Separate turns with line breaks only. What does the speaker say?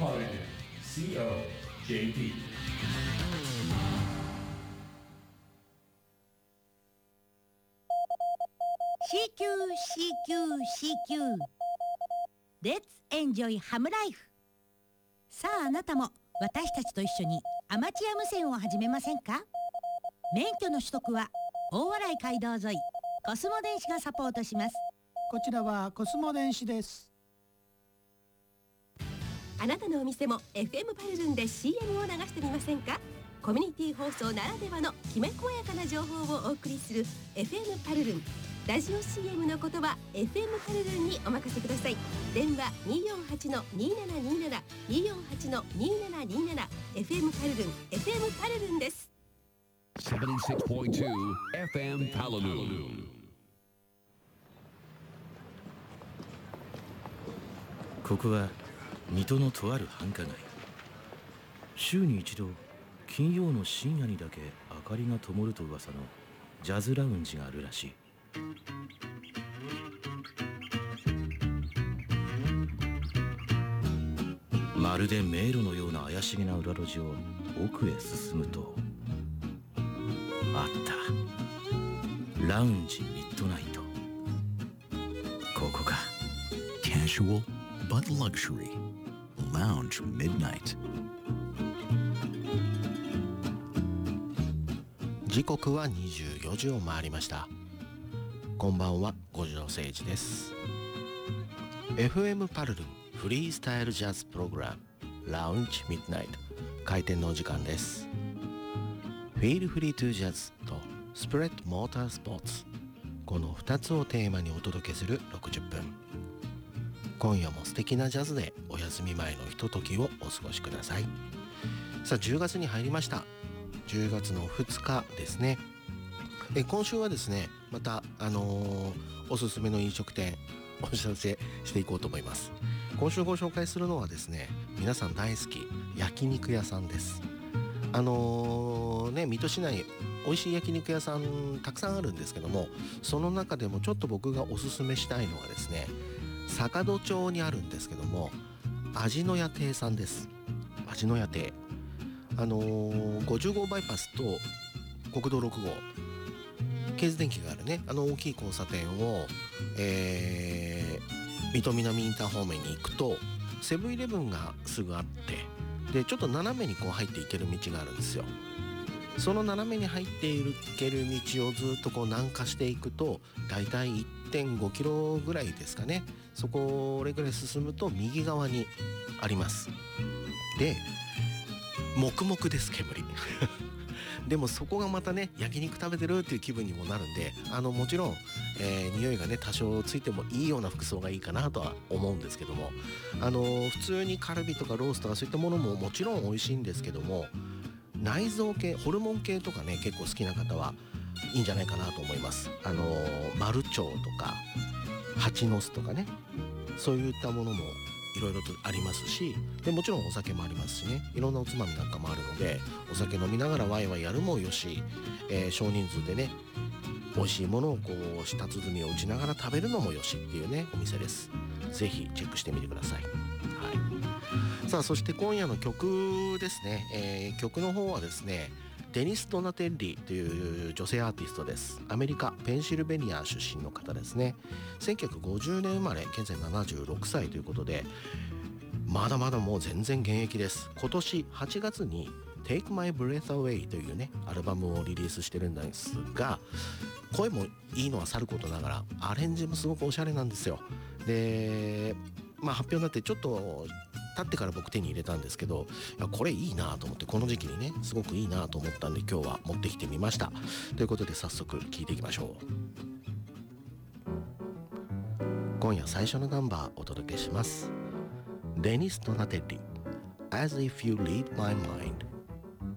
Holiday COJP
CQCQCQ Let's Enjoy Ham Life。 さああなたも私たちと一緒にアマチュア無線を始めませんか？免許の取得は大洗街道沿いコスモ電子がサポートします。
こちらはコスモ電子です。
あなたのお店も FM パルルンで CM を流してみませんか？コミュニティ放送ならではのきめ細やかな情報をお送りする FM パルルン。ラジオ CM の言葉 FM パルルンにお任せください。電話 248-2727 248-2727 FM パルルン FM パルルンです。
76.2 FM Palaloo。
ここは水戸のとある繁華街。週に一度金曜の深夜にだけ明かりが灯ると噂のジャズラウンジがあるらしい。まるで迷路のような怪しげな裏路地を奥へ進むとあった。ラウンジミッドナイト。ここか。
Casual but luxury Lounge Midnight。
時刻は24時を回りました。こんばんは、五条誠一です。 FM パルルンフリースタイルジャズプログラムラウンジミッドナイト開店のお時間です。 Feel Free to Jazz と Spread Motor Sports、 この2つをテーマにお届けする60分。今夜も素敵なジャズでお休み前のひとときをお過ごしください。さあ10月に入りました。10月の2日ですね。今週はですねまたおすすめの飲食店お知らせしていこうと思います。今週ご紹介するのはですね、皆さん大好き焼肉屋さんです。水戸市内美味しい焼肉屋さんたくさんあるんですけども、その中でもちょっと僕がおすすめしたいのはですね、坂戸町にあるんですけども、味の屋亭さんです。味の屋亭、50号バイパスと国道6号京津電機があるね、大きい交差点を、水戸南インター方面に行くとセブンイレブンがすぐあって、でちょっと斜めにこう入っていける道があるんですよ。その斜めに入っていける道をずっとこう南下していくとだいたい 1.5 キロぐらいですかね。それぐらい進むと右側にあります。で黙々です、煙でもそこがまたね焼肉食べてるっていう気分にもなるんで、もちろん、匂いがね多少ついてもいいような服装がいいかなとは思うんですけども、普通にカルビとかロースとかそういったものももちろん美味しいんですけども、内臓系ホルモン系とかね結構好きな方はいいんじゃないかなと思います。マルチョウとか蜂の巣とかね、そういったものもいろいろとありますし、でもちろんお酒もありますしね、いろんなおつまみなんかもあるので、お酒飲みながらワイワイやるもよし、少人数でね美味しいものをこう舌鼓を打ちながら食べるのもよしっていうねお店です。ぜひチェックしてみてください。はい、さあそして今夜の曲ですね、曲の方はですねデニス・ドナテッリという女性アーティストです。アメリカペンシルベニア出身の方ですね。1950年生まれ、現在76歳ということで、まだまだもう全然現役です。今年8月に Take My Breath Away というねアルバムをリリースしてるんですが、声もいいのはさることながらアレンジもすごくおしゃれなんですよ。で発表になってちょっと経ってから僕手に入れたんですけど、いやこれいいなと思って、この時期にねすごくいいなと思ったんで今日は持ってきてみました。ということで早速聴いていきましょう。今夜最初のナンバーお届けします。デニス・ドナテッリ As If You Read My Mind。